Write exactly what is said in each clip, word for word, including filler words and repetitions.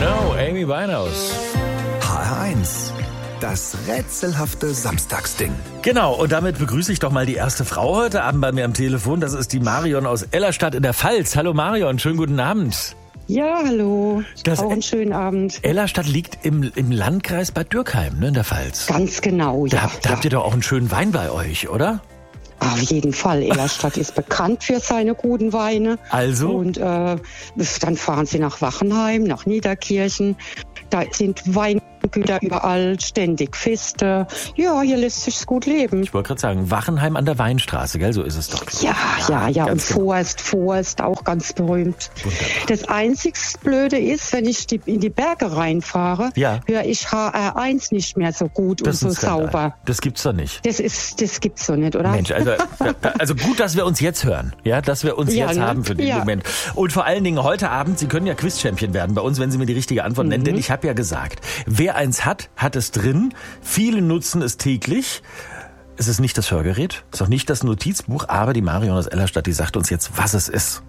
know, Amy Winehouse. H R eins. Das rätselhafte Samstagsding. Genau, und damit begrüße ich doch mal die erste Frau heute Abend bei mir am Telefon. Das ist die Marion aus Ellerstadt in der Pfalz. Hallo Marion, schönen guten Abend. Ja, hallo. Das auch einen schönen Abend. Ellerstadt liegt im, im Landkreis Bad Dürkheim, ne, in der Pfalz. Ganz genau, ja. Da, da ja. habt ihr doch auch einen schönen Wein bei euch, oder? Auf jeden Fall. Ellerstadt ist bekannt für seine guten Weine. Also? Und äh, dann fahren sie nach Wachenheim, nach Niederkirchen. Da sind Weingüter überall, ständig Feste. Ja, hier lässt sich's gut leben. Ich wollte gerade sagen, Wachenheim an der Weinstraße, gell? So ist es doch. Ja, ja, ja. Und genau. Forst, Forst, auch ganz berühmt. Wunderbar. Das einzig Blöde ist, wenn ich die, in die Berge reinfahre, Ja. höre ich H R eins nicht mehr so gut Das und ist so ein Skandal. sauber. Das gibt's doch nicht. Das ist, das gibt's so nicht, oder? Mensch, also, also gut, dass wir uns jetzt hören, ja, dass wir uns Ja, jetzt ne? haben für den Ja. Moment. Und vor allen Dingen heute Abend, Sie können ja Quiz-Champion werden bei uns, wenn Sie mir die richtige Antwort nennen, denn ich habe ja gesagt, wer eins hat, hat es drin. Viele nutzen es täglich. Es ist nicht das Hörgerät, es ist auch nicht das Notizbuch, aber die Marion aus Ellerstadt, die sagt uns jetzt, was es ist.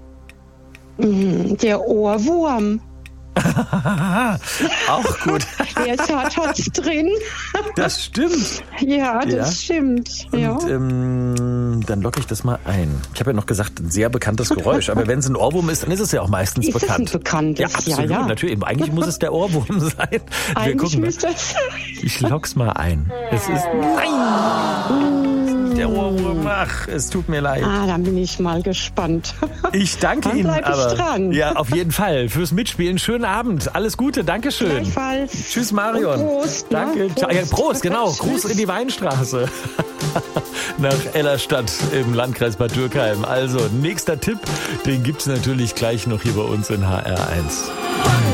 Der Ohrwurm. Auch gut. Wer es hat, hat's drin. Das stimmt. Ja, das Ja. stimmt. Und Ja. ähm, dann locke ich das mal ein. Ich habe ja noch gesagt, ein sehr bekanntes Geräusch. Aber wenn es ein Ohrwurm ist, dann ist es ja auch meistens Ist es bekannt. ein bekanntes? Ja, absolut, Ja, ja. natürlich. Eigentlich muss es der Ohrwurm sein. Wir Eigentlich gucken mal. müsste es. Ich lock's mal ein. Es ist... Nein! Der Ohrwurm. Ach, es tut mir leid. Ah, dann bin ich mal gespannt. Ich danke Dann Ihnen. bleib ich aber, dran. Ja, auf jeden Fall. Fürs Mitspielen. Schönen Abend. Alles Gute. Dankeschön. Gleichfalls. Tschüss, Marion. Und Prost, ne? Danke. Prost. Ja, Prost, genau. Tschüss. Gruß in die Weinstraße. Nach Ellerstadt im Landkreis Bad Dürkheim. Also, nächster Tipp, den gibt's natürlich gleich noch hier bei uns in H R eins.